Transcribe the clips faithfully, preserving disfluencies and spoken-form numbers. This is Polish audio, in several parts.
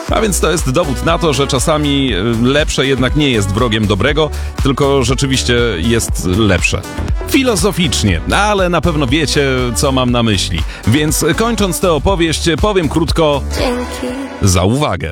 A więc to jest dowód na to, że czasami lepsze jednak nie jest wrogiem dobrego, tylko rzeczywiście jest lepsze. Filozoficznie, ale na pewno wiecie, co mam na myśli. Więc kończąc tę opowieść, powiem krótko: dzięki za uwagę.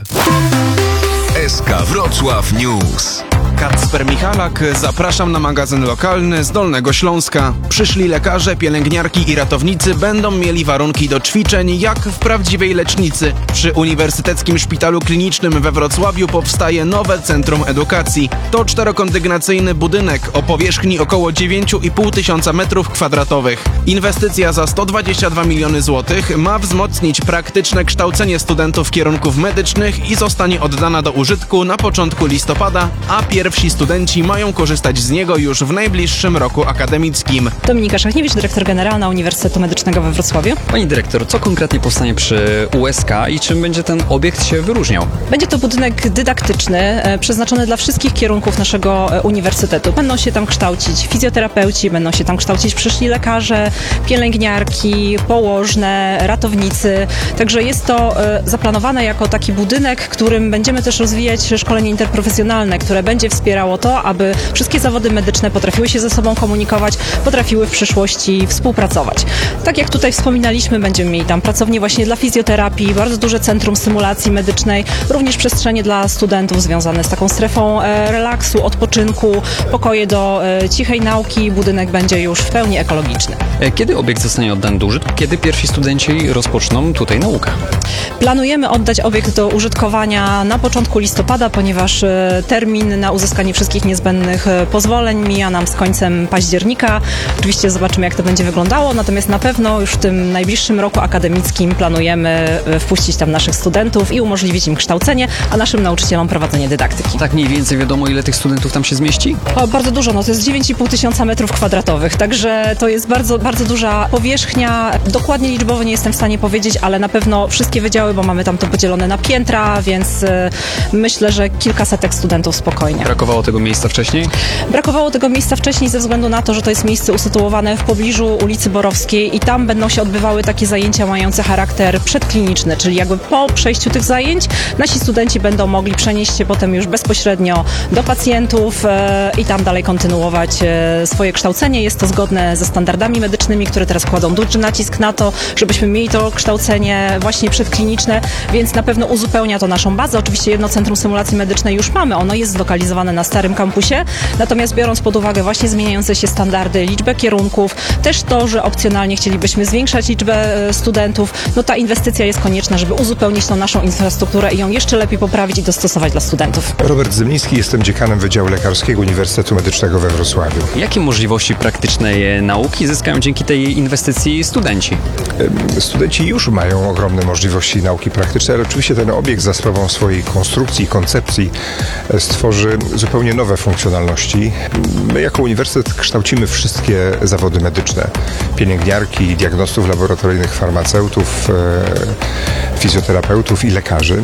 S K Wrocław News. Kacper Michalak, zapraszam na magazyn lokalny z Dolnego Śląska. Przyszli lekarze, pielęgniarki i ratownicy będą mieli warunki do ćwiczeń jak w prawdziwej lecznicy. Przy Uniwersyteckim Szpitalu Klinicznym we Wrocławiu powstaje nowe Centrum Edukacji. To czterokondygnacyjny budynek o powierzchni około dziewięć i pół tysiąca metrów kwadratowych. Inwestycja za sto dwadzieścia dwa miliony złotych ma wzmocnić praktyczne kształcenie studentów kierunków medycznych i zostanie oddana do użytku na początku listopada, a pierwsi studenci mają korzystać z niego już w najbliższym roku akademickim. Dominika Szachniewicz, dyrektor generalna Uniwersytetu Medycznego we Wrocławiu. Pani dyrektor, co konkretnie powstanie przy U S K i czym będzie ten obiekt się wyróżniał? Będzie to budynek dydaktyczny, e, przeznaczony dla wszystkich kierunków naszego e, uniwersytetu. Będą się tam kształcić fizjoterapeuci, będą się tam kształcić przyszli lekarze, pielęgniarki, położne, ratownicy. Także jest to e, zaplanowane jako taki budynek, którym będziemy też rozwijać szkolenie interprofesjonalne, które będzie wspierało to, aby wszystkie zawody medyczne potrafiły się ze sobą komunikować, potrafiły w przyszłości współpracować. Tak jak tutaj wspominaliśmy, będziemy mieli tam pracownię właśnie dla fizjoterapii, bardzo duże centrum symulacji medycznej, również przestrzenie dla studentów związane z taką strefą e, relaksu, odpoczynku, pokoje do e, cichej nauki. Budynek będzie już w pełni ekologiczny. Kiedy obiekt zostanie oddany do użytku? Kiedy pierwsi studenci rozpoczną tutaj naukę? Planujemy oddać obiekt do użytkowania na początku listopada, ponieważ e, termin na uzyskanie wszystkich niezbędnych e, pozwoleń mija nam z końcem października. Oczywiście zobaczymy, jak to będzie wyglądało, natomiast na pewno już w tym najbliższym roku akademickim planujemy e, wpuścić tam naszych studentów i umożliwić im kształcenie, a naszym nauczycielom prowadzenie dydaktyki. Tak mniej więcej wiadomo, ile tych studentów tam się zmieści? O, bardzo dużo, no to jest dziewięć i pół tysiąca metrów kwadratowych, także to jest bardzo, bardzo duża powierzchnia. Dokładnie liczbowo nie jestem w stanie powiedzieć, ale na pewno wszystkie wydziały, bo mamy tam to podzielone na piętra, więc y, myślę, że kilkasetek studentów spokojnie. Brakowało tego miejsca wcześniej? Brakowało tego miejsca wcześniej ze względu na to, że to jest miejsce usytuowane w pobliżu ulicy Borowskiej i tam będą się odbywały takie zajęcia mające charakter przedkliniczny, czyli jakby po przejściu tych zajęć nasi studenci będą mogli przenieść się potem już bezpośrednio do pacjentów y, i tam dalej kontynuować y, swoje kształcenie. Jest to zgodne ze standardami medycznymi, które teraz kładą duży nacisk na to, żebyśmy mieli to kształcenie właśnie przedkliniczne, więc na pewno uzupełnia to naszą bazę. Oczywiście jedno Centrum Symulacji Medycznej już mamy, ono jest zlokalizowane na starym kampusie, natomiast biorąc pod uwagę właśnie zmieniające się standardy, liczbę kierunków, też to, że opcjonalnie chcielibyśmy zwiększać liczbę studentów, no ta inwestycja jest konieczna, żeby uzupełnić tą naszą infrastrukturę i ją jeszcze lepiej poprawić i dostosować dla studentów. Robert Zemliński, jestem dziekanem Wydziału Lekarskiego Uniwersytetu Medycznego we Wrocławiu. Jakie możliwości praktycznej nauki zyskają dzięki tej inwestycji studenci? Studenci już mają ogromne możliwości nauki praktycznej, ale oczywiście ten obiekt za sprawą swojej konstrukcji i koncepcji stworzy zupełnie nowe funkcjonalności. My jako uniwersytet kształcimy wszystkie zawody medyczne. Pielęgniarki, diagnostów laboratoryjnych, farmaceutów, fizjoterapeutów i lekarzy.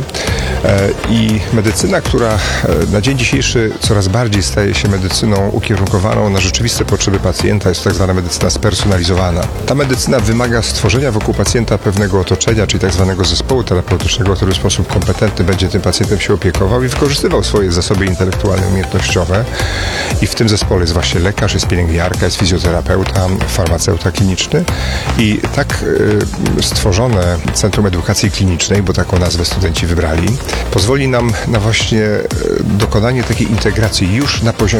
I medycyna, która na dzień dzisiejszy coraz bardziej staje się medycyną ukierunkowaną na rzeczywiste potrzeby pacjenta, jest to tak zwana medycyna spersonalizowana. Ta medycyna wymaga stworzenia wokół pacjenta pewnego otoczenia, czyli tak zwanego zespołu terapeutycznego, który w sposób kompetentny będzie tym pacjentem się opiekował i wykorzystywał swoje zasoby intelektualne, umiejętnościowe. I w tym zespole jest właśnie lekarz, jest pielęgniarka, jest fizjoterapeuta, farmaceuta kliniczny. I tak y, stworzone Centrum Edukacji Klinicznej, bo taką nazwę studenci wybrali, pozwoli nam na właśnie y, dokonanie takiej integracji już na poziomie